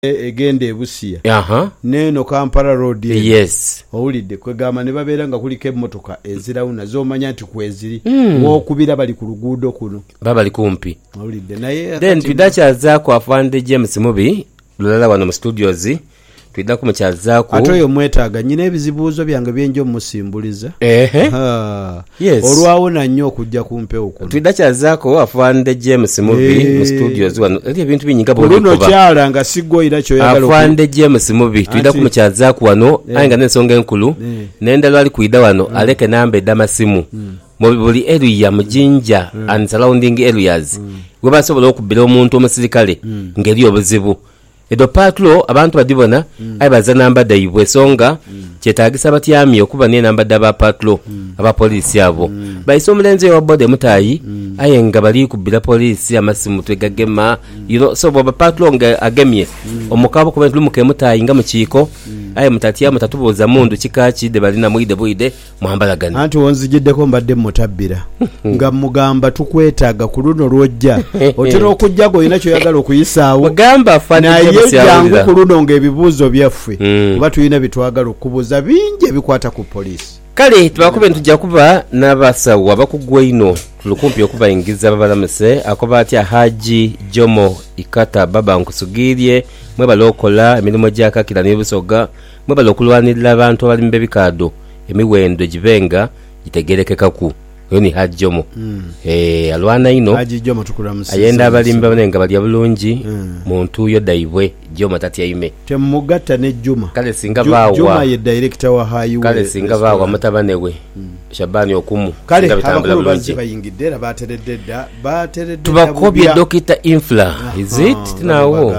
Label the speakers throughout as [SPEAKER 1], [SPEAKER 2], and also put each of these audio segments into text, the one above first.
[SPEAKER 1] egende ebusiya neno Kampala road
[SPEAKER 2] yes
[SPEAKER 1] owulidde kwegamba ne babeera nga kuliko emmotoka ezirawuna zomanya nti kweziri wokubira bali ku luguudo kuno
[SPEAKER 2] bali kumpi
[SPEAKER 1] owulidde naye
[SPEAKER 2] then twidakyazaako afande James Mubi lulala wano mu studios twidda kumukyazaako
[SPEAKER 1] ate oyo mwetaaga nyina ebizibuuzo byange byenjo musimbuliza
[SPEAKER 2] yes
[SPEAKER 1] olwawona nnyo okujja kumpewo kuno
[SPEAKER 2] twidda kyazaako afande James Mubi mu studios wano eri ebintu binyinga
[SPEAKER 1] bwoluno kyala nga siggoyira kyoyagala
[SPEAKER 2] afande James Mubi twidda kumukyazaako wano aye nga n'ensonga enkulu n'endala ali kwidda wano aleke namba eddamasimu mu buli area mujinja and surrounding areas we basobola okubbira omuntu omusirikale ngeri obuzibu edo patlo abantu badibona aibaza namba daibwe songa kyetaagisa batyami okuba ne namba daba patlo aba police abo baiso mulenze wa bode mutayi ayenga bali kubira police amasimu twegagema so baba patlo nga agemye omukabo kuba ntulumuke mutayi nga mukiko aye mutatia mutatubuza mundu kikachi de balina muide buide muhambalagana
[SPEAKER 1] anti wonzijiddeko mbadde mutabbira nga mugamba tukwetaaga ku luno lwojja otera okujjago ina kyoyagala okuyisaawo
[SPEAKER 2] wagamba afanye
[SPEAKER 1] jangu kulunonga ebibuuzo byaffe kuba tulina bitwagala okubuuza bingi ebikwata ku poliisi
[SPEAKER 2] kale tubakube ntujja kuba n'abasawo abakugwa ino tulukumpi okubayingiza babalamuse akoba atya Haji Jomo Ikata baba nkusugirye mwebala okola emirimu gyakakira n'ebisoga mwebala okulwanirira abantu abali mu bikaado emiwendo gibenga gitegerekekaku yoni Haji Jomo alwana ino
[SPEAKER 1] Haji Jomo tukulamusiza
[SPEAKER 2] ayenda abalimba banenga bali bulungi muntu yo daibwe Jomo tati yaime
[SPEAKER 1] temugatta ne Juma
[SPEAKER 2] kale singa bawa
[SPEAKER 1] Juma ye director wa Highway
[SPEAKER 2] kale singa bawa mutabanewe Shabani okumu
[SPEAKER 1] kale abakulu banzi bayingidde bateredde
[SPEAKER 2] tubakobye Dr. Infla is it nawo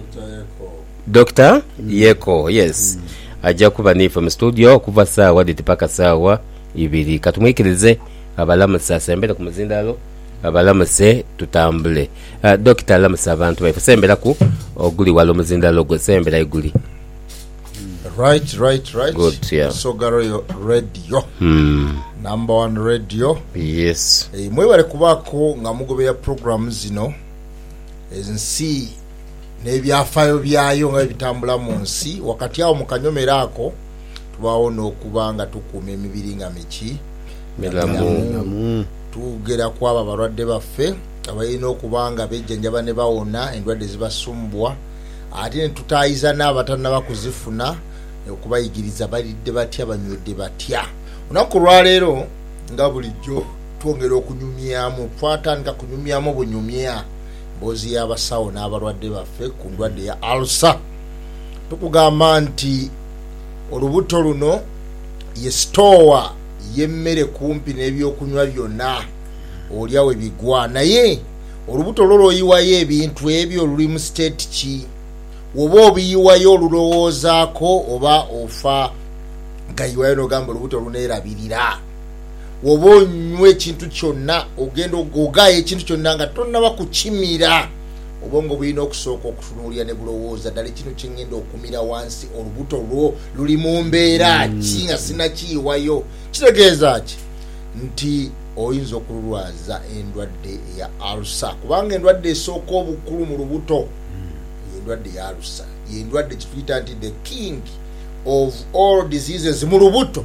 [SPEAKER 2] Dr. Yeko yes ajja kuba ni from studio kuva sawa ditipaka sawa ibiri katumwikirize abalamuse asembera ku muzindalo abalamuse tutambule Dr. Lamuse abantu baife sembera ku oguli walo muzindalo go sembera iguli
[SPEAKER 3] right
[SPEAKER 2] good yeah
[SPEAKER 3] so garo radio number 1 radio
[SPEAKER 2] yes
[SPEAKER 3] mwebale kubako nga mugobera programs zino ezinsi nebyafayo byayo nga bitambula mu nsi wakati awo mukanyomerako tubawo n'okubanga tukuuma emibiri nga miki
[SPEAKER 2] melamu
[SPEAKER 3] tugera kwaba balwadde baffe abalina okubanga bejjanjaba ne bawona endwadde zibasumbwa ate ne tutaayiza n'abatalina bakuzifuna okubayigiriza balidde batya banywedde batya olunaku lwaleero nga bulijjo twongera okunyumyamu twatandika kunyumyamu bunyumya mboozi y'abasawo n'abalwadde baffe ku ndwadde ya alsa tukugamba nti olubuto luno ye stowa yemmere kumpi n'ebyokunywa byonna olyawe bigwa naye olubuto loloyiwayo ebintu ebyo luli mu state ki woba obiyiwayo olulowoozaako oba ofa gayiwayo n'ogamba olubuto luneerabirira woba onywa ekintu kyonna ogenda ogaayo ekintu kyonna nga tonnaba kukimira obongo bulina okusooka okutunuulira ne bulowooza ddala kino kyengenda okumira wansi olubuto lwo luli mu mbeera ki nga sinakiyiwayo kitegeeza ki nti oyinza okululwaza endwadde ya alsa kubanga endwadde esooka obukulu mu lubuto endwadde ya alsa yendwadde kituyita nti the king of all diseases mu lubuto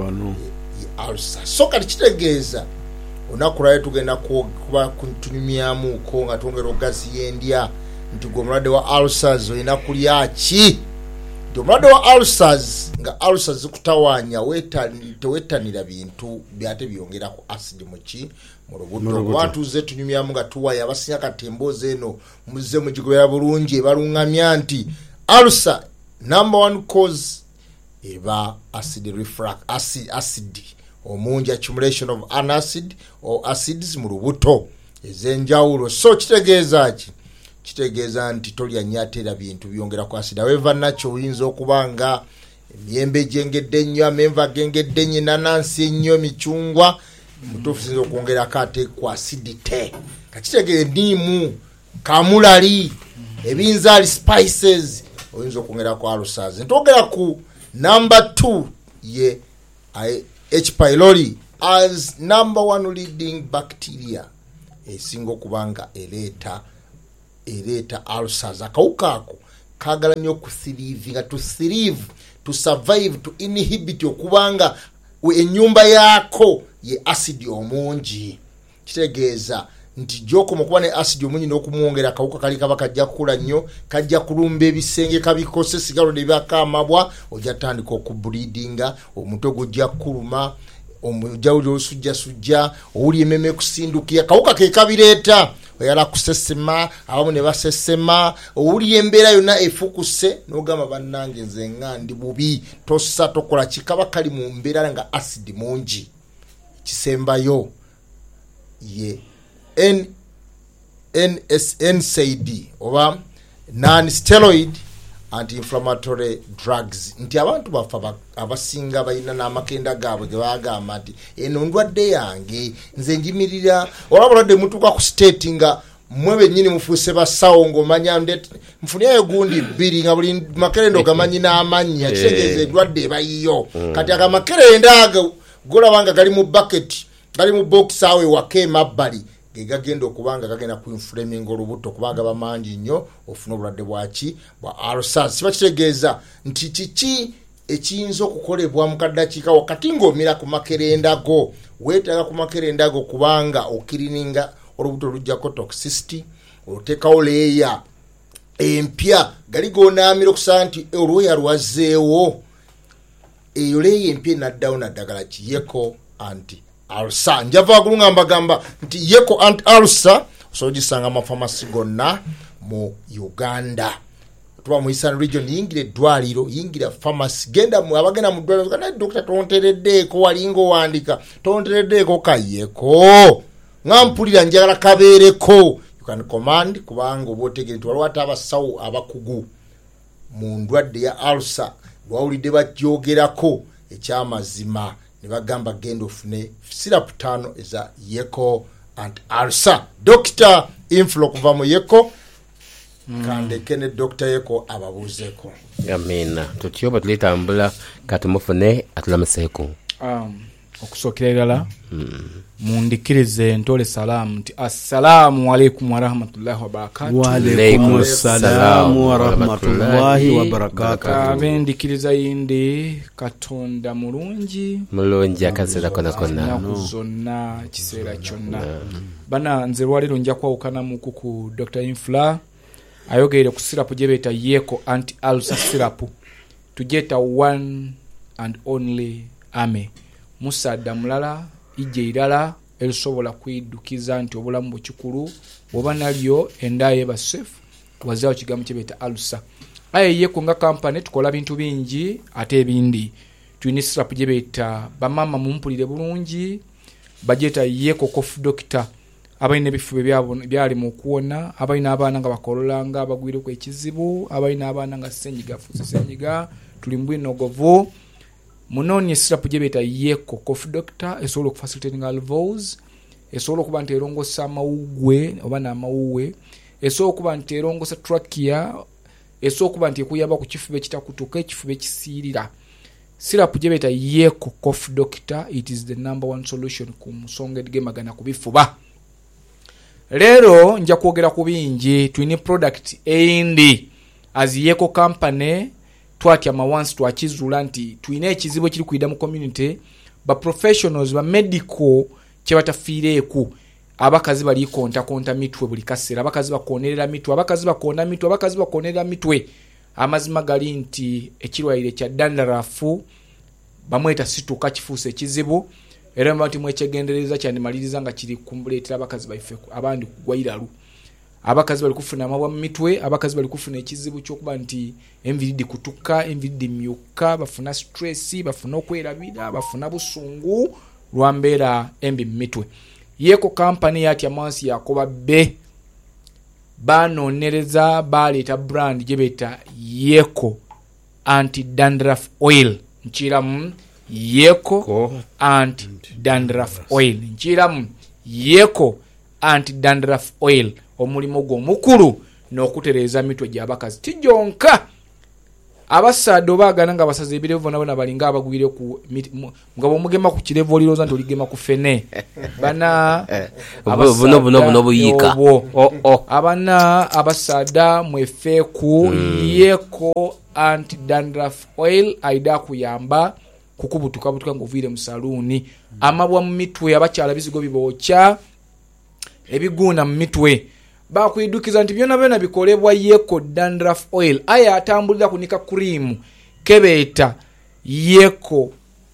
[SPEAKER 3] alsa so kati kitegeeza onakulayo tugenda kuba tunyumyamuko nga twongera ogazi yendya nti gwe omulwadde wa ulcers olina kulya ki nti omulwadde wa ulcers nga ulcers zikutawaanya tewettanira bintu byate byongera ku acid muki mu lubuto kubatuuze tunyumyamu nga tuwayo abasinya kati emboozi eno muzze mugigobera bulungi ebalungamya nti ulcer number 1 cause eba acid reflux acid omungi accumulation of an acid or acids mu lubuto ezenjawulo so kitegeeza ki kitegeeza nti tolya nyatera bintu byongera ku acid however nakyo oyinza okubanga emiyembe gyengedde nnyo amenva gengedde nnyo nanansi ennyo emicungwa mutuufu sinza okwongera kate ku acidity kakitegeeza endimu kamulali ebinzaali spices oyinza okwongera ku ulcers ntogera ku number 2 ye H. pylori as number 1 leading bacteria esinga okubanga eleta ulcers akawuka ako kagala nnyo kusirivinga, to thrive, to survive, to inhibit, okubanga ennyumba yaako ye acid omungi. Kitegeeza nti gy'okoma okuba ne acid omungi n'okumwongera akawuka kali kaba kajja kukula nnyo, kajja kulumba ebisenge kabikose sigalo ne byakamabwa, ojja tandika okubreedinga, omutwe gujja kuluma, omujawulo osujja owuli ememe kusindukira, kawuka ke kabireeta. Oyala kusesema, abamu ne basesema, owuli embeera yonna efukuse n'ogamba bannange nze ngandi bubi, tossa tokola kikaba kali mu mbeera nga acid mungi. Kisembayo ye NSAID oba non-steroid anti-inflammatory drugs. Nti abantu bafa abasinga balina n'amakenda gaabwe ge bagamba nti eno ndwadde yange nze njimirira, olaba olwadde mutuuka ku state nga mmwe bennyini mufuuse basawo ng'omanya nfunyayo gundi bbiri nga buli makerenda ogamanyi n'amannya. Kitegeeza endwadde ebayiyo. Kati agamakerenda ago golabanga gali mu bucket, gali mu box awe waka emabbali, gegagenda okubanga gagenda ku inflaming olubuto kubanga bamangi nnyo ofuna obulwadde bwaki bwa ulcers. Siba kitegeeza nti kiki ekiyinza okukolebwa mu kaddakiika wakati ng'omira ku makerenda go. Weetaaga ku makerenda go kubanga okirininga olubuto lujjako toxicity, oteekawo leeya empya gali goonaamira okusaa nti olwoya lwazzeewo, eyo leeya empya enaddawo naddagala kiyeko anti ulcer. Njava kulunga mbagamba nti yeko anti-ulcer osobola gisanga mu pharmacy gonna mu Uganda. Tuba mu Eastern region, yingira eddwaliro, yingira pharmacy, genda mu abagenda mu ddwaliro kana dokita tontereddeeko walinga owandika tontereddeeko kayeko ngampulira njagala kabeereko. You can command kubanga oba otegere nti waliwo ate abasawo abakugu mu ndwadde ya ulcer lwawulidde bajoogerako ekyamazima ne bagamba genda ofune syrup 5 eza yeko anti-ulcer. Dr. Inflo kuva mu yeko kandeke ne Dr. Yeko ababuuzeeko.
[SPEAKER 2] Amina. Tutyoba tulitambula katumufune atulamuseeko.
[SPEAKER 4] Okusookera ddala mundikirize ntole salaamu nti assalamu alaikum warahmatullahi wabarakatuh.
[SPEAKER 1] Wa alaikum assalamu warahmatullahi wabarakatuh.
[SPEAKER 4] Abendikiriza yindi Katonda mulungi
[SPEAKER 2] akaseera kona
[SPEAKER 4] zonna kiseera kyonna. Bana nze lwaliro nja kwawukana muku ku Dr. Infla ayogeire ku syrup gye beeta yeko anti-ulcer syrup. Tujeta one and only ame. Musaada mulala ije irala elisobola kuidukiza nti obulamu bukikulu oba nalyo endaye ba safe wazao kigamu kibeta ulcer. Aye yeko nga company tukola bintu bingi ate ebindi. Twini syrup gye beeta bamama mumpulire bulungi bajeta yeko cough doctor. Abaina ebifube byali mu kuwona, abaina abaana nga bakololanga abagwire ku ekizibu, abaina abaana nga senyiga tulimbwe nogovu. Munoni syrup gye beeta yeko cough doctor esobola okufacilitating alveoles, esobola okuba nti erongosa amawugwe oba n'amawuwe, esobola okuba nti erongosa trachea, esobola okuba nti ekuyamba ku kifuba ekitakutuka, ekifuba ekisiirira. Syrup gye beeta yeko cough doctor, it is the number one solution ku nsonga edigemagana ku bifuba. Lero nja kwogera ku bingi. Twine product eindi as yeko company twatya mawansi twakizula nti twine ekizibu kiri kuida mu community ba professionals ba medical kyebatafiireeku. Abakazi bali konta mitwe buli kaseera, abakazi bakonerera mitwe, abakazi bakonerera mitwe. Amazima gali nti ekirwaire kya dandarafu bamweta situka kifuuse ekizibu. Era mbati mwechegendereza cyane maliriza nga kiri kumbuletera abakazi baife abandi kugwairalu. Abakazi bali kufuna amabwa mu mitwe, abakazi bali kufuna ekizibu ky'okuba nti enviridi kutuka, enviridi myuka, bafuna stress, bafuna okwerabira, bafuna busungu lwambeera embi mu mitwe. Yeko company yati amansi yakoba be banonereza baleeta brand gye beeta yeko anti-dandruff oil. Nchiramu yeko anti-dandruff oil. Nchiramu yeko anti-dandruff oil. Omulimo gwo mukulu n'okutereza mitwe gy'abakazi tijonka. abasaadde baagana nga basaze ebirevu nabona balinga abagwire ku nga bomugema ku kirevu liroza nti oligema ku fene bana
[SPEAKER 2] buno buyika
[SPEAKER 4] abana abasaada mwefeeku yeko anti-dandruff oil aida kuyamba kukubutuka ng'oviire mu saluuni amabwa mu mitwe abakyala bizigo bibookya ebiguuna mu mitwe bakwidukiza nti byonna bikolebwa yeko dandruff oil aya atambulira kunika cream kebeeta yeko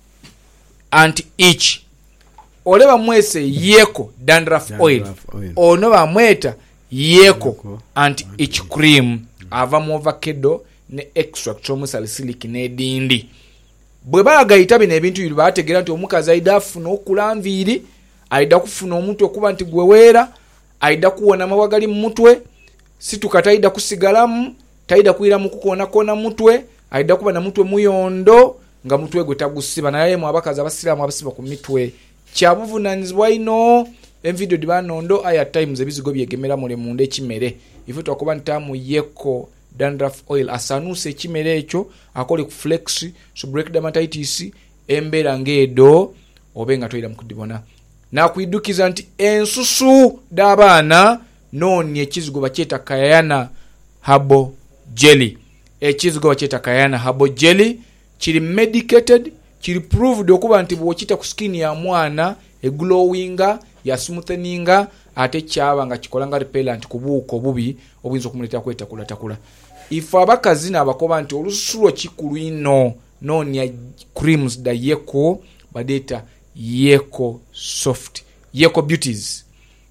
[SPEAKER 4] anti-itch ole bamwese yeko dandruff oil ono bamweta yeko anti-itch cream ava mu ovacado ne extract omusalicilic n'edindi bwe bagayita bino ebintu biri bategeera nti omukazi aida afuna okula nviiri aida kufuna omuntu okuba nti gweweera aida kuwona mawa gali mu mutwe situka taida kusigalamu taida kuira mu kukoona mutwe aida kuba na mutwe muyondo nga mutwe gwe tagusiba naye mu abakazi abasiramu abasiba ku mitwe kyabuvunanyizibwa ino envidio dibanondo aya times ebizigo byegemera mule munde ekimere ife twakuba ntamu yeko dandruff oil asanuse ekimere ekyo akole ku flex so break dermatitis embeera ng'edo obenga toira mu kudibona nakwidukiza nti ensusu d'abaana noni ekizigo bakyeta kayana habo jelly ekizigo bakyeta kayana habo jelly kiri medicated kiri proved okuba nti bwokita ku skin ya mwana glowinga ya smootheninga ate kyaba nga kikola nga repellent ku buuko bubi obuyinza okumuleeta kwetakulaatakula ife abakazi n'abakoba nti olususu kikulu ino noni creams da yeko badeeta yeko soft yeko beauties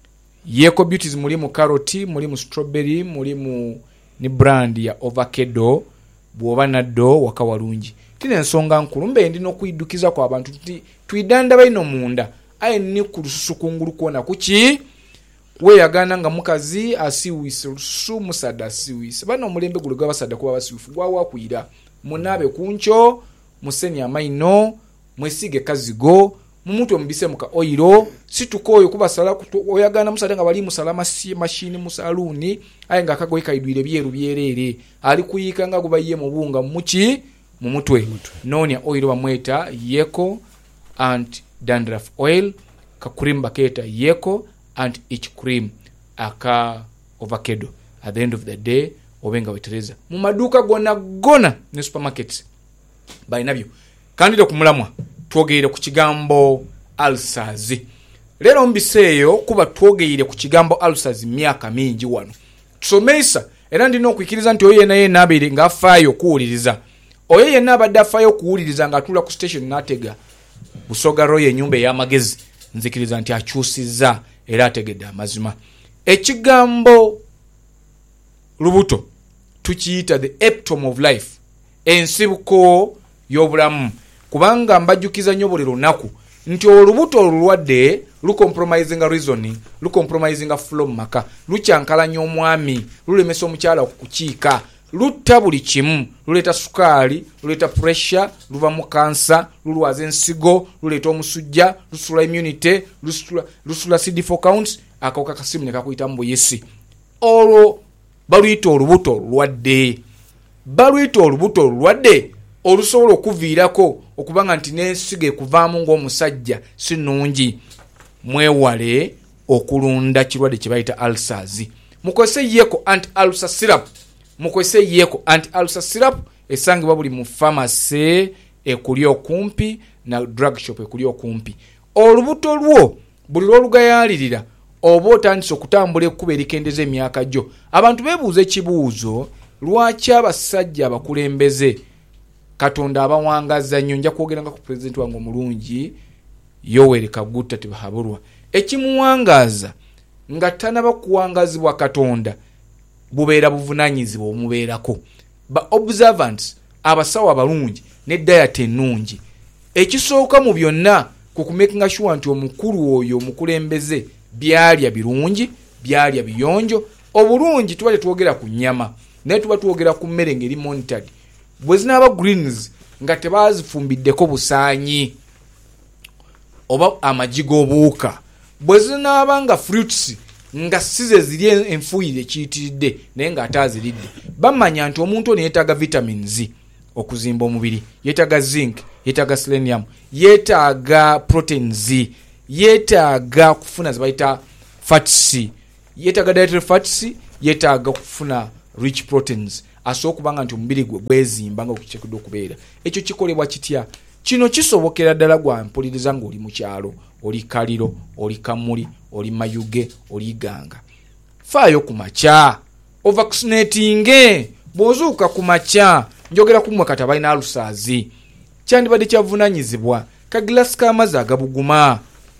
[SPEAKER 4] mulimu carrot mulimu strawberry mulimu ni brand ya ovacado bwoba naddo waka walungi tine ensonga nkulu mbe ndi nokwidukiza kwa abantu twidanda baino munda aye ni kulususu kungulu kuona kuki we yagana nga mukazi asiwise lususu musada asiwise bano mulembe gulega basada kuba basiwifu gwawa kuira munabe kuncho museni amaino mwesige kazigo mumutwe mbise muka oiro situkoyo kuba sala oyagana musada nga bali musalama si machine musaluni aye nga kagoyi kaidwire byeru byerere ali kuyika nga gubaye mu bunga muki mu mutwe nonya oiro bamweta yeko anti dandruff oil ka cream baketa yeko anti itch cream aka ovacado at the end of the day obenga wetereza mu maduka gona ne supermarkets bainabyo kandida kumulamwa twogeere ku kigambo ulcers lero mbiseeyo kuba twogeere ku kigambo ulcers myaka mingi wano tusomesa era ndina okwikiriza nti oyo yena abeere nga afaayo kuwuliriza oyo yena abadde afaayo kuwuliriza nga atula ku station n'atega busoga royo ennyumba ey'amagezi nzikiriza nti akyusizza era ategedde amazima ekigambo lubuto tukiyita the epitome of life ensibuko y'obulamu kubanga mbajjukiza nnyo buli lunaku nti olubuto olulwadde lucompromisinga reasoning lucompromisinga flow maka lucyankalanya omwami lulemesa omukyala okukiika lutta buli kimu luleeta sukaali luleeta pressure luva mu kansa lulwaza ensigo luleeta omusujja lusula immunity lusula CD4 counts akawuka kasimu ne kakuyita mu buyisi olwo baluyita olubuto olulwadde olusobola okuviirako okubanga nti n'ensigo ekuvaamu ng'omusajja si nnungi mwewale okulunda kirwadde kye bayita ulcers mukozese yeko anti-ulcer syrup esangibwa buli mu pharmacy ekuli okumpi na drug shop ekuli okumpi olubuto lwo buli lwolugayalirira oba otandise okutambula ekkuba erikendeza emyaka gyo abantu beebuuza ekibuuzo lwaki abasajja abakulembeze Katonda abawangaza nnyo nja kwogeranga ku president wange omulungi Yoweri Kaguta Tibahaburwa ekimuwangaza nga tanaba kuwangazibwa Katonda bubeera buvunanyizibwa omubeerako ba observants abasawo abalungi ne diet ennungi ekisooka mu byonna kukumakinga sure nti omukulu oyo omukulembeze byalya birungi byalya biyonjo obulungi tuba tetwogera ku nnyama naye tuba twogera ku mmere ngeri monitored bwe zinaaba greens nga tebazifumbiddeko busaanyi oba amagi g'obuuka bwe zinaaba nga fruits nga size ziri enfuuyire ekiyitiridde naye nga ate aziridde bamanya nti omuntu ono yeetaaga vitamins okuzimba omubiri, yeetaaga zinc, yeetaaga selenium, yeetaaga proteins, yeetaaga kufuna zebayita fats, yeetaaga dietary fats, yeetaaga kufuna rich proteins asobola okubanga nti omubiri gwe gwezimba nga okukikedde okubeera. Ekyo kikolebwa kitya? Kino kisobokera ddala gwa mpuliriza ng'oli mu kyalo, oli Kaliro, oli Kamuli, oli Mayuge, oli Ganga. Faayo ku makya ovaccinate bw'ozuuka ku makya, njogera ku mmwe kati abalina alusaazi, kyandibadde kyavunaanyizibwa kagilasi k'amazzi agabuguma,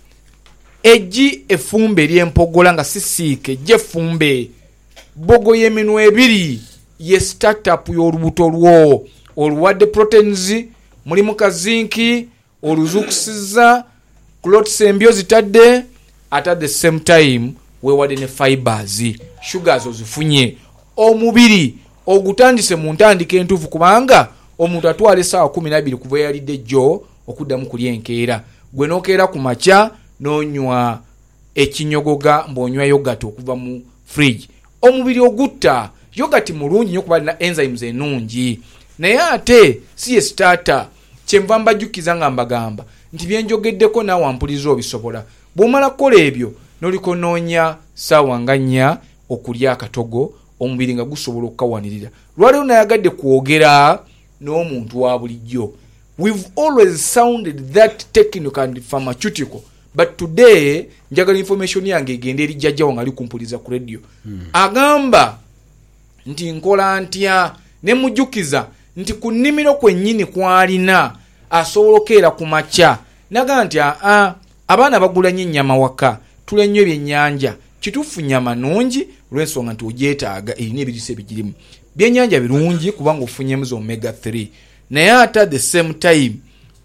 [SPEAKER 4] eggi effumbe ery'empogola nga sisiike, eggi effumbe, bogo y'eminwe ebiri, ye startup y'olubuto lwo, oluwadde proteins, mulimu kazinki, oluzuukusiza, clots embyo zitadde, at the same time weewadde ne fibers, sugars ozifunye. Omubiri ogutandise mu ntandika entuufu, kubanga omuntu atwala essaawa 12 kuva yalidde jjo okuddamu kulya enkeera. Gwe n'okeera ku makya n'onywa ekinyogoga mb'onywa yogati okuva mu fridge. Omubiri ogutta yogati mulungi nnyo kuba alina enzymes ennungi, naye ate si ye starter. Kyenva mbajjukiza nga mbagamba nti byenjogeddeko naawe ampuliza obisobola. Bw'omala kukola ebyo n'olikonoonya ssaawa nga 4 okulya akatogo, omubiri nga gusobola okukawanirira. Lwaliwo nayagadde kwogera n'omuntu wa bulijjo. We've always sounded that technical and pharmaceutical, but today njagala information yange egende eri jjajjawo nga ali kumpuliza ku radio. Agamba nti nkola ntya, ne mujjukiza nti ku nnimiro kwennyini kwalina asobola okeera ku makya. Naga nti abaana bagula nnyo ennyama waka, tulya nnyo ebyennyanja, kituufu nnyama nnungi olw'ensonga nti ogyetaaga, erina ebiriisa ebigirimu. Byennyanja birungi kubanga ofunyemu zo omega 3, naye ate at the same time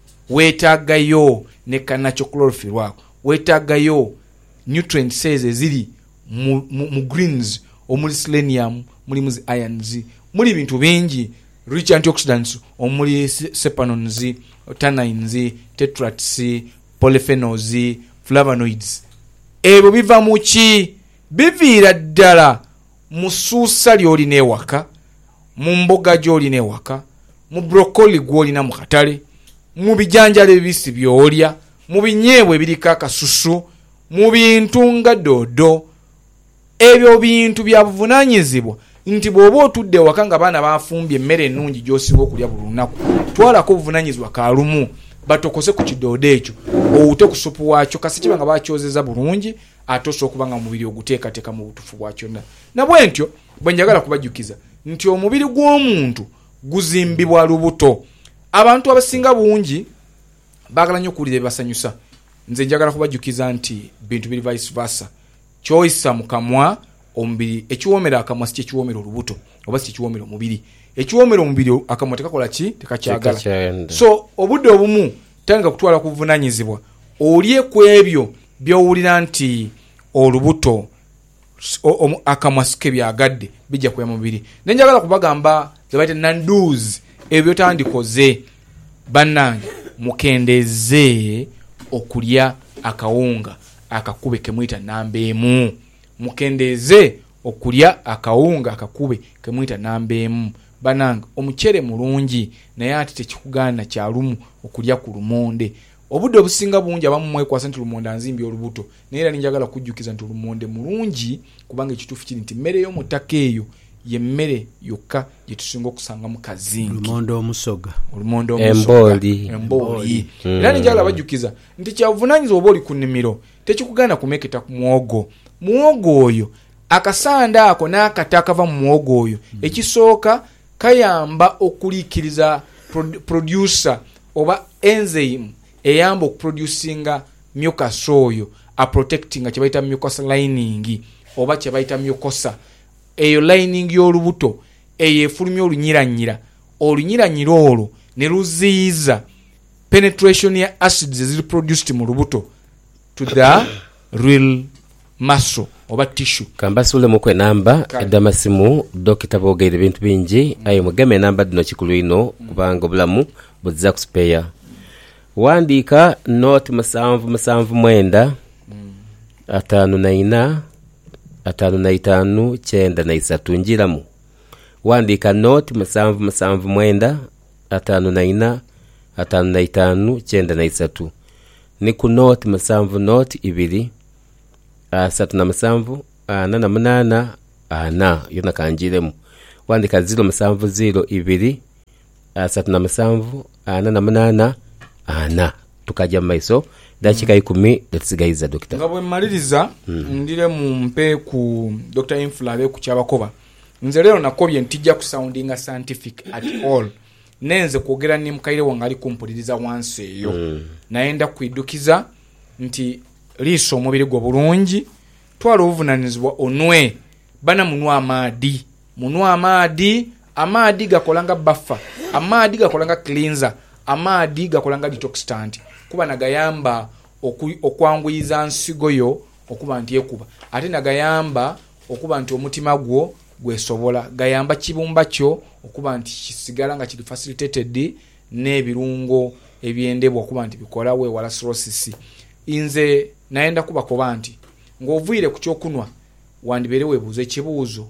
[SPEAKER 4] weetaagayo ne kanachoclorophyll wako, weetaagayo nutrient cells eziri mu greens, omuli selenium, mulimu zi ions, muli bintu bingi, rich antioxidants, omuli saponins, tannins, tetrates, polyphenols, flavonoids. Ebyo biva mu ki? Biviira ddala mu ssuusa ly'olina ewaka, mu mboga gy'olina ewaka, mu broccoli gw'olina mu katale, mu bijanjalo ebibisi by'olya, mu binyeebwa ebiriko akasusu, mu bintu nga doodo. Ebyo bintu bya buvunaanyizibwa nti bw'oba otudde ewaka nga baana bafumbye emmere ennungi gy'osinga okulya buli lunaku, twalako obuvunaanyizibwa kaalumu batokose ku kidoodo ekyo, owute ku supu waakyo, kasi kiba nga bakyozeza bulungi, ate osobola okuba nga omubiri oguteekateeka mu butuufu bwa kyonna. Na bwe ntyo bwe njagala kubajjukiza nti omubiri gw'omuntu guzimbibwa lubuto. Abantu abasinga bungi baagala nnyo okuwulira ebibasanyusa. Nze njagala kubajjukiza nti bintu biri vice versa. Ky'oyisa mu kamwa omubiri, ekiwoomera akamwa si kyekiwoomera olubuto, oba si kyekiwoomera omubiri. Ekiwoomera omubiri akamwa tekakola ki? Tekakyagala. So obudde obumu tanga kutwala ku buvunaanyizibwa, olye ku ebyo by'owulira nti olubuto akamwa sike byagadde bijja kuya mubiri. Nenjagala kubagamba ze bayita nanduzi, ebyo tandikoze bannange, mukendeze okulya akawunga akakube kemuyita namba emu. Mukendeze okulya akawunga akakube kemuyita namba emu. Bannange, omukyere mulungi naye ate tekikugaana kyalumu okulya ku lumonde. Obudde obusinga bungi abamu mwekwasa nti lumonde anzimbi olubuto, naye era njagala kujjukiza nti lumonde mulungi kubanga ekituufu kiri nti mmere y'omuttaka eyo ye mmere yokka gye tusinga okusanga mu kazingi.
[SPEAKER 1] Lumonde omusoga,
[SPEAKER 4] embooli. Era njagala bajjukiza nti kyavunaanyizibwa oba oli ku nnimiro tekikugaana kumeketa ku muwogo. Muwogo oyo akasanda ako n'akata akava mu muwogo oyo, ekisooka kayamba okuliikiriza producer oba enzyme eyamba okuproducinga mucus oyo, protectinga kye bayita mucus lining oba kye bayita mucosa. Eyo lining y'olubuto eyo efulumya olunyiranyira olwo ne luziyiza penetration ya acids eziri produced mu lubuto to the real muscle oba tissue.
[SPEAKER 2] Kambasule mukwe namba edamasimu dokita bogeire bintu bingi ayo mugeme namba dino kikulu ino kubanga obulamu buzza kuspare. Wandika note 779 594 559 9 njiramu. Wandika note 779 54 55 93 ni ku North 7 North 2 37 88 ana yona kanjiremu wandika 070 37 88 ana tukajja maiso dakika 10 letsigaiza dokita
[SPEAKER 4] nga bwe maliriza ndire mu mpe ku Dr. Inflabe ku Kyabakoba nze lero nakobye ntijja ku sounding scientific at all nenze kwogera ni mukaire wangali kumpuliriza wansi eyo naenda kuidukiza nti liso omubiri gwo bulungi twala obuvunanyizibwa onwe bana munwa amaadi gakolanga buffer amaadi gakolanga cleanser amaadi gakolanga detoxant kuba nagayamba okwanguyiza nsigoyo okuba nti ekuba ate nagayamba okuba nti omutima gwo gwesobola gayamba kibumba kyo okuba nti kisigala nga kiri facilitated n'ebirungo ebyendebwa okuba nti bikola wewala cirrhosis. Inze naenda kubakoba nti ng'ovuire ku kyokunwa wandibere weebuuza ekibuuzo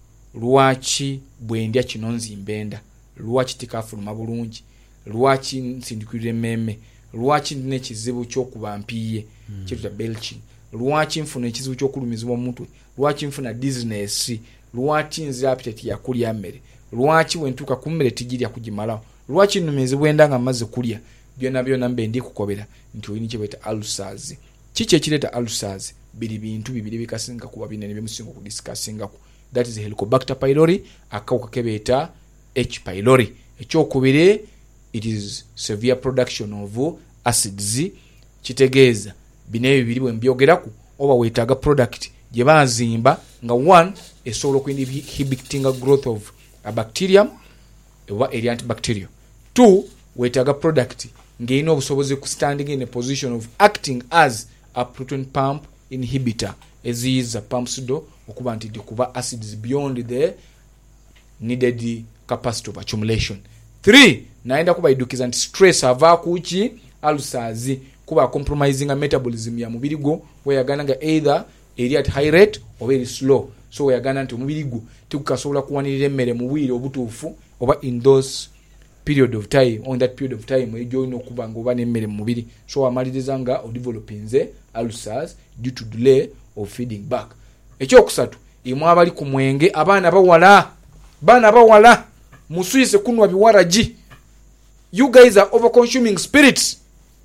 [SPEAKER 4] lwaki bwendya kino nzimbenda lwaki tikafuluma bulungi lwaki nsindikirira emmemme lwaki ndina ekizibu ky'okuba mpiye kyetuta belching lwaki nfuna ekizibu ky'okulumizibwa mu mutwe lwaki nfuna dizziness lwaki nzira appetite ya kulya mmere lwaki wentuuka ku mmere tijirya kugimalawo lwaki nnumizibwa endanga maze kulya byonna mbe ndi kukobera nti oyina kye bayita ulcers. Kiki ekireeta ulcers? Biri bintu bibiri bikasinga kuba binene byemusinga okudiscussingako. That is Helicobacter pylori, akawuka kebeeta H. pylori. Ekyokubiri, it is severe production of acids. Kitegeeza bino ebibiri bwe mbyogeraku oba weetaaga product gye bazimba nga one esobola okuinhibiting growth of a bacterium oba eri antibacterial. Two, weetaaga product ng'erina obusobozi ku standing in a position of acting as a proton pump inhibitor eziyiza pumps do okuba nti dikuba acids beyond the needed capacity of accumulation. 3, naenda kuba idukiza nti stress ava kuki ulcers kuba compromising a metabolism ya mubiri gwo weyagana nga either eri at high rate or very slow. So weyagana nti omubiri gwo tikukasobola kuwanirira emmere mu bwire obutuufu oba in those period of time, on that period of time ejo ino kuba ngoba n'emmere mu mubiri. So amaliriza nga odevelopinze ulcers due to delay of feeding back. Ekyokusatu, imwe abali ku mwenge abaana bawala musuyise kunwa biwaraji. You guys are over consuming spirits.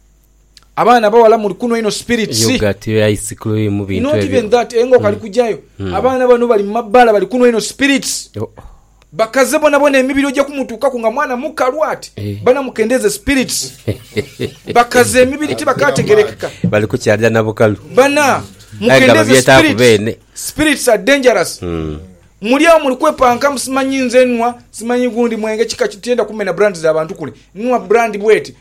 [SPEAKER 4] Abaana bawala muri kunwa ino spirits.
[SPEAKER 2] You got your ice cream mu bintu ebyo.
[SPEAKER 4] Not even that engo kali kujayo. Abaana bano bali mabala bali kunwa ino spirits. Bakaze bona emibiri ojja kumutuuka ku nga mwana mukalwati bana mukendeze spirits. Bakaze emibiri tibakategerekeka
[SPEAKER 2] bali ku kyalya nabukalu
[SPEAKER 4] bana mukendeze spirits. Spirits are dangerous. Muri awo muri kwepanka musimanyi nzenwa simanyi gundi mwenge kika kitenda kumena brand za abantu kule nwa brand bweti.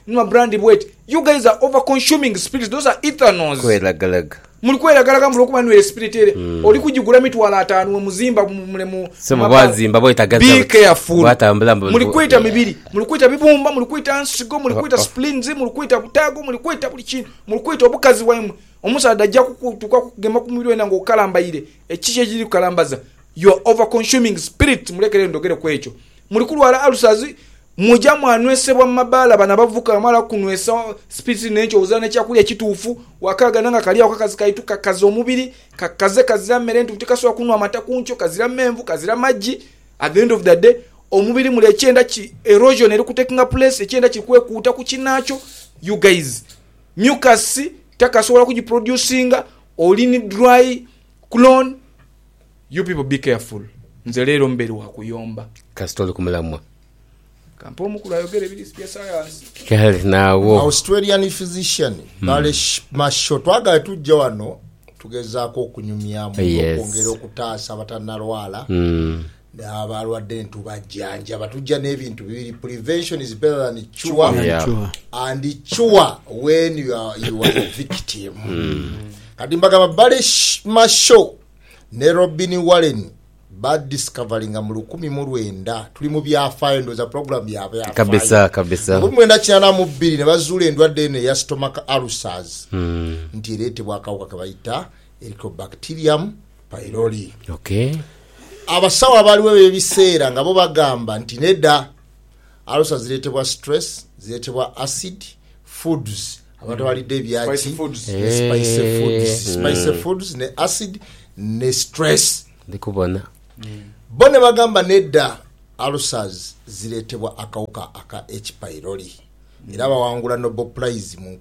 [SPEAKER 4] You guys are over consuming spirits. Those are ethanols.
[SPEAKER 2] Kwelagalaga
[SPEAKER 4] muri kwelagalaga muri okumanwa spirit ere oli kujigula mitwala 5 muzimba mulemu
[SPEAKER 2] sema bazimba boyitagaza.
[SPEAKER 4] Be careful.
[SPEAKER 2] Batambula
[SPEAKER 4] muri kwita mibiri muri kwita bibumba muri kwita nsigo muri kwita spleens muri kwita butago muri kwita buli kintu muri kwita obukazi wayimu omusada ajja kukutuka kugema ku mibiri wena ng'okalambayire ekiki ekiri kukalambaza. You are over consuming spirit. Mulekere ndogere ku ekyo muri kulwala ulcers muja mwanwesebwa mabala bana bavuka mala kunwesa spirits n'ekyo ozana kyakulya kituufu wakaga nanga kaliya okakazi kaituka kazi omubiri kakaze kazira mmere ntu tekasobola kunwa amata kuncho kazira menvu kazira maji. At the end of the day omubiri muli ekyenda ki erosion eri kutekinga place ekyenda kikwekuuta ku kinaacho. You guys mucus takasobola kugiproducinga olini dry clone. You people be careful. Nze leero mberi wa kuyomba
[SPEAKER 2] kasitoli kumulamwa
[SPEAKER 4] kampo mukulu ayogere bili spia science
[SPEAKER 2] kale nawo
[SPEAKER 3] Australian physician Bale Masho twagala tujja wano tugezaako okunyumyamu okongera okutaasa abatannalwala n'abalwadde ntubajjanja batujja n'ebintu bibiri. Prevention is better than cure. And cure when you are a victim. Kati mbagamba Bale Masho ne Robin Warren bad discovering mu 19 tuli mu byafaayo ndoza program yabe
[SPEAKER 2] kabisa
[SPEAKER 3] mwenda kyana mu 2 ne bazuula endwadde ene ya stomach ulcers nti leetebwa akawuka kabayita Helicobacterium pylori.
[SPEAKER 2] Okay.
[SPEAKER 3] Abasawo abaliwo ebiseera nga bo bagamba nti nedda alusa ziretebwa stress, ziretebwa acid, foods abantu balidde ebyaki spicy foods ne acid ne stress
[SPEAKER 2] ndikubona
[SPEAKER 3] bone bagamba nedda ulcers ziretebwa akawuka aka H pylori era bawangula Nobel Prize mu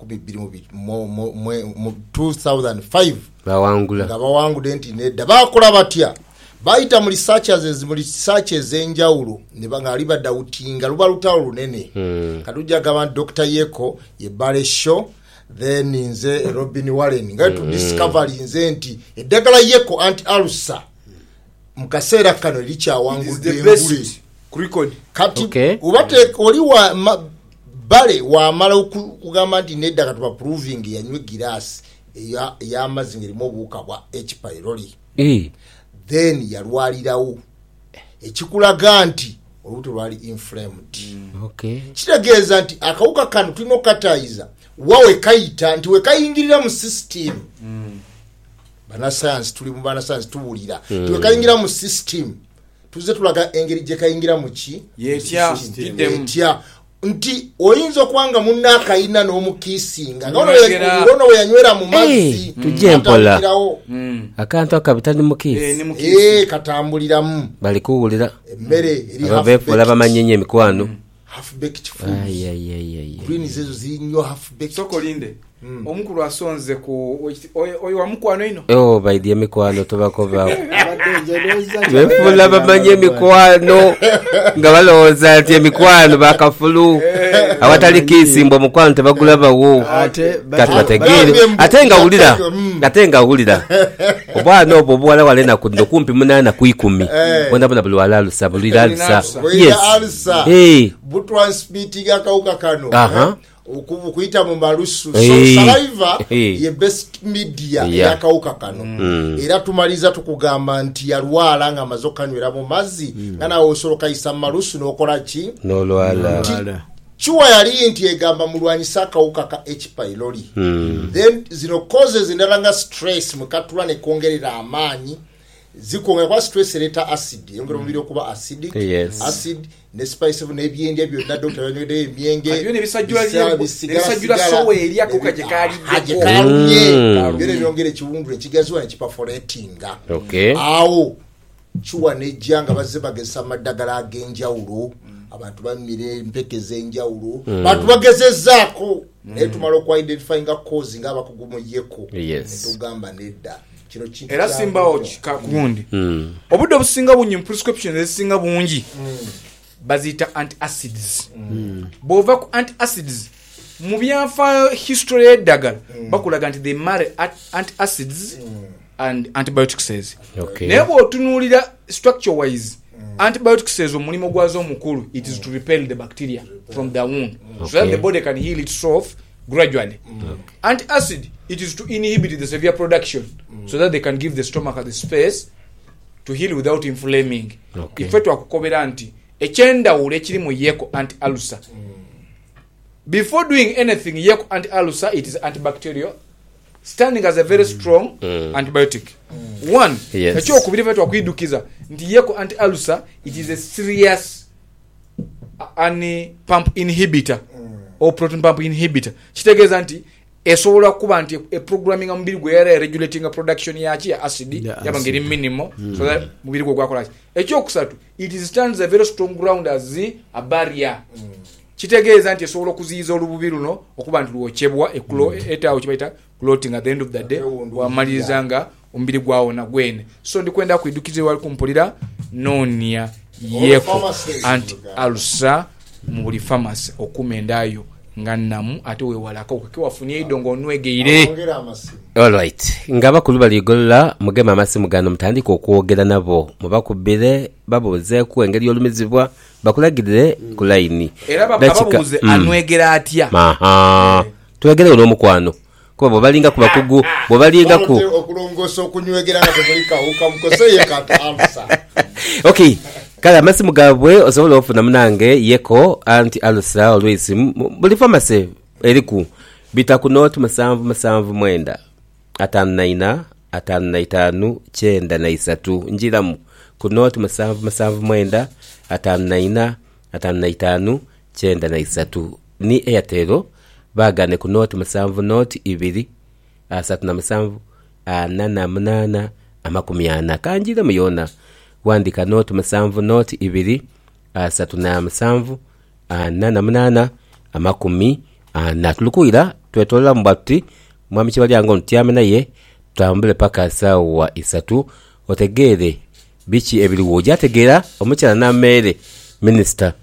[SPEAKER 3] 2005
[SPEAKER 2] bawangula
[SPEAKER 3] nga bawangudde nti nedda bakola batya bayita mu research ez'enjawulo ne banga liba dautinga luba lutalo lunene katuja gaba Dr. Yeko ye Barry Shaw then nze Robin Warren nga tu discovery nze nti eddagala Yeko anti-ulcer mkaseera kano likyawangudde engule
[SPEAKER 4] record
[SPEAKER 3] kati
[SPEAKER 2] Okay.
[SPEAKER 3] ubate oli wa bale wamala okugamba nti nedda katuba proving yanywe girasi ey'amazzi ng'erimu obuwuka bwa H pylori then yalwalirawo ekikulaga nti olubuto lwali inflamed kitegeeza nti akawuka kano tulina okukatayiza wawe kayita nti wekayingirira mu system banasayansi tuli mu banasayansi tuwulira tiwekayingira mu system tuze tulaga engeri gye kayingira mu ki
[SPEAKER 4] yetya
[SPEAKER 3] nti oyinza okwanga munnaakayina n'omukiisinga ngaono we yanywera mu mazzi
[SPEAKER 2] tujje mpola akantu akabitali mukiisi
[SPEAKER 3] katambuliramu
[SPEAKER 2] bali kuwulira
[SPEAKER 3] emmere
[SPEAKER 2] ababeefula bamanyenye emikwano
[SPEAKER 3] half-baked foods greens ezo zirinnyo half-baked
[SPEAKER 4] sokolinde omukulu asonze ku oyo wamukwano ino
[SPEAKER 2] baidye emikwano tobakobawo beefula bamanye emikwano nga balowooza nti emikwano bakafulu awatali kiisimbwa omukwano tebagulabawo kati bategeere ate nga wulira obwana obwo obuwala wala enaku ndo kumpi 8 ku 10 bonabona buli wala alusa buli alusa
[SPEAKER 3] butwansmitinga akawuka kano okuyita mu malusu saliva ye best media yakawuka kano era tumaliza tukugamba nti yalwala nga amaze okanywera mu mazzi nga nawe osobola okayisa mu malusu n'okola ki
[SPEAKER 2] n'olwala
[SPEAKER 3] Chua yali nti egamba mulwanyisa akawuka ka H pylori then zino causes endala stress mukatula ne kongerera amaanyi zikongera kwa stress ereta acid yongera omubiri okuba acidic acid ne spice ne byendya byonna doctor yanywedde emyenge
[SPEAKER 4] ayo ne bisajjula sowe eri akawuka gye kali
[SPEAKER 3] byere byongera ekiwundu ekigaziwa ne kiperforatinga awo Chua nejja nga bazze bagesa amaddagala ag'enjawulo abantu bamire empeke z'enjawulo bantu bagezezzaako naye tumala okw-identify nga cause nga abakugu mu Yeko netugamba nedda kino kintu
[SPEAKER 4] era simbawo kikundi obudde obusinga bungi mu prescription ezisinga bungi baziyita antacids bw'ova ku antacids mu byanfaayo history y'eddagala bakulaga nti they marry antacids and antibiotics says naye bw'otunuulira structure wise antibiotics says omulimo gwazo omukulu it is to repel the bacteria from the wound so that the body can heal itself gradually antacid it is to inhibit the severe production so that they can give the stomach the space to heal without inflaming ife twakukobera nti ekyendawulo ekiri mu Yeko anti-ulcer before doing anything Yeko anti-ulcer it is antibacterial standing as a very strong antibiotic one ekyokubiri fe twakwidukiza nti Yeko anti-ulcer it is a serious pump inhibitor or proton pump inhibitor kitegeeza nti esobola kuba nti programming omubiri gwe era regulating production ya acid yaba ngeri minimal so that mubiri gwe gwakola ekyokusatu it is stands a very strong ground as a barrier kitegeeza nti esobola okuziyiza olububi luno okuba nti lwokyebwa etaawo kibaita clotting at the end of the day wamalizanga omubiri gwawona gwene so ndikwenda kuidukize wali kumpulira nonia Yeko anti-ulcer mu buli pharmacy okumendayo nga namu ate wewalako kiwafunye idongo onwegeire alright
[SPEAKER 2] nga bakulu baligolola mugema amasimu gano mutandika okwogera nabo mubakubire babuze ku engeri y'olumizibwa bakulagirire ku line
[SPEAKER 4] era babuze anwegera atya
[SPEAKER 2] twegere n'omukwano kuba balinga ku bakugu bo balinga ku
[SPEAKER 3] okulongosa okunywegera nga tebulika uka mukoseye kata
[SPEAKER 2] okay kala amasimu gabwe osobola ofuna munange Yeko anti-ulcer always buli pharmacy eriku bita ku note 779 545 9 njiramu ku note 779 545 93 ni Airtel bagane ku noti 7 noti 2 37 88 40 kanjira muyona wandika noti 7 noti 2 37 88 40 tulukuira twetola mbati mwami kibalyango ntyame naye tambule paka sawa 3 otegere bichi ebiriwo jategera omukyala namere minister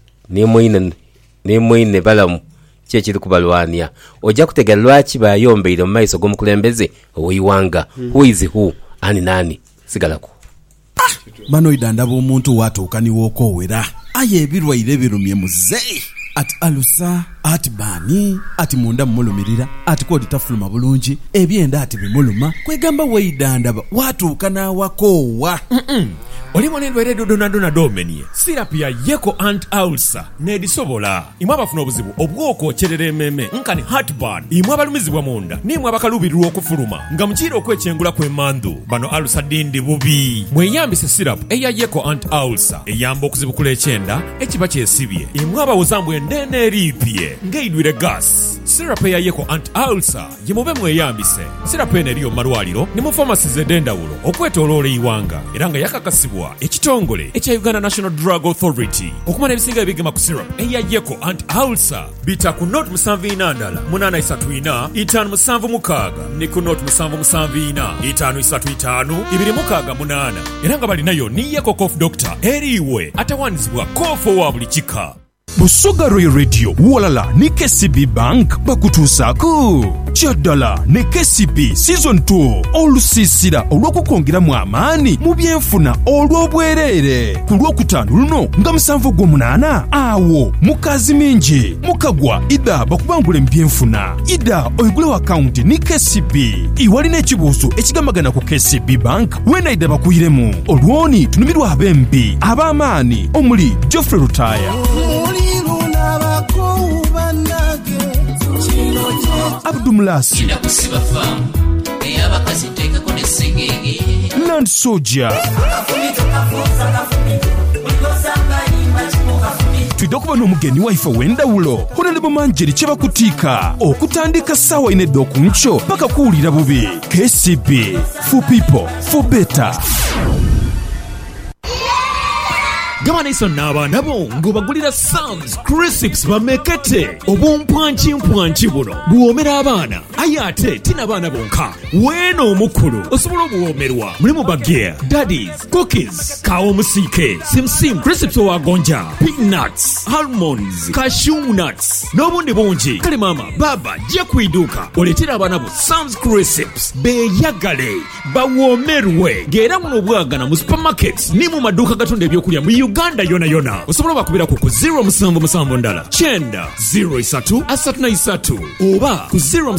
[SPEAKER 2] nemwine balamu kyekiri kubalwania ojja kutegera lwaki bayombeire mu maiso g'omukulembeze owiwanga who is who ani nani sigalako
[SPEAKER 5] bano idandaba omuntu watuukaniwo okowera aye ebirwaire birumye muzeyi ati alusa ati bani ati munda mulumirira ati kodi tafuluma bulungi ebyenda ati bimuluma kwegamba weidandaba watuukana wakowa
[SPEAKER 6] Olimo n'endwaire dodonadona domenie sirapu ya Yeko Anti-Ulcer n'edisobola imwe abafuna obuzibu obw'okwokyerera emmeeme nkani heartburn imwe abalumizibwa munda nimwe abakaluubirirwa okufuluma nga mukiira okwekyengula kw'emmandu bano alusa dindi bubi mweyambise sirapu eya Yeko Anti-Ulcer eyamba okuzibukula ekyenda ekiba kyesibye imwe abawoza mbwe endeene eriipye ng'eidwire gas sirapu eya Yeko Anti-Ulcer ye mube mweyambise sirapu eno eriyo mu malwaliro ne mu pharmacies ez'endawulo okwetooloola eiwanga era nga yakakasibwa ekitongole ekya Uganda National Drug Authority okumana ebisinga ebigema ku syrup eya Yeko Anti-Ulcer bita ku note 74 834 576 ne ku note 774 535 268 era nga balinayo ni Yeko Cough Doctor eriwe atawanizibwa koofo wa buli kika.
[SPEAKER 7] Busoga Royal Radio walala ne KCB Bank bakutuusaako kyaddala ne KCB Season 2 olusiisira olw'okukongeramu amaani mu byenfuna olw'obwereere ku lwokutaano luno nga 7/8 awo mukazi mingi mukagwa ida bakubangula mu byenfuna ida oyigulewo akawunti ne KCB iwalina ekibuuzo ekigambagana ku KCB Bank wena ida bakuyiremu olwoni tunumirwa ab'embi ab'amaani omuli Geoffrey Rutaya Abdumlasi Land Soldier twidde okuba n'omugeni waife w'endawulo Honorable Manjeri kye bakutiika okutandika ssaawa 4 okunkyo paka kuwulira bubi KCB for people for better.
[SPEAKER 6] Gama naiso n'abaana bo ng'obagulira Sam's Crisps bamekete obumpwanki buno buwoomera abaana aye ate tina baana bonka weeno omukulu osobola obuwoomerwa mulimu bageya daddies cookies kawo musiike simsim crisps owagonja peanuts almonds cashew nuts n'obundi bungi kale maama baba jja ku iduuka oleetera abaana bo Sam's Crisps beeyagale bawoomerwe ng'era muno obwagana mu supermarkets ni mu maduuka gatunda ebyokulya mu Uganda yona osobola bakubira ku 077 ndala 903 oba ku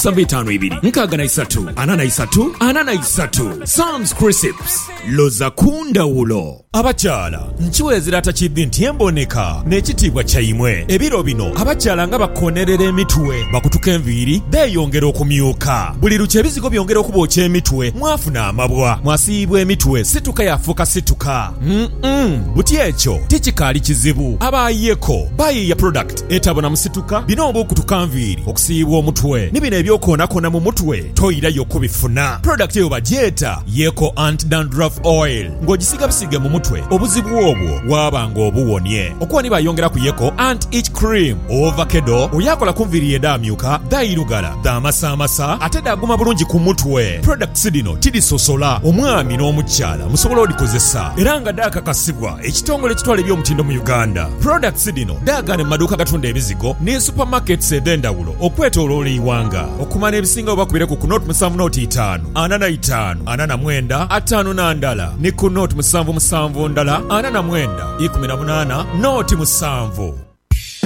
[SPEAKER 6] 0752 Sam's Crisps loza kundawulo. Abakyala nkiwezera atakiddi nti emboneka n'ekitiibwa kyayimwe ebiro bino abakyala nga bakonerera emitwe bakutuka enviiri beeyongera okumyuka buli lukya ebizigo byongera okubookya emitwe mwafuna amabwa mwasiibwa emitwe situka yafuuka situka buti ekyo tikikaali kizibu aba Yeko bayiya product etabona musituka bino obukutuka nviiri okusiibwa omutwe ne bino ebyokoonakona mu mutwe toyirayo kubifuna product eyo bagyeta Yeko Anti-Dandruff Oil ng'ogisiga bisiga mu mutwe obuzibu obwo wabanga obuwonye okuba nibayongera ku Yeko Anti-Itch Cream ovakedo oyakola ku nviiri edaamyuka dayirugala damasamasa ate daguma bulungi ku mutwe products dino tidisosola omwami n'omukyala musobola odikozesa era nga daakakasibwa ekitongole ekitwala ebyomutindo mu Uganda. Products dino daagane mu maduuka gatunda ebizigo ne supermarkets ed'endawulo okwetooloola eiwanga okumana ebisinga obakubire ku note 7 45 49 5 ndala ne ku note 7 ndala 49 18 note 7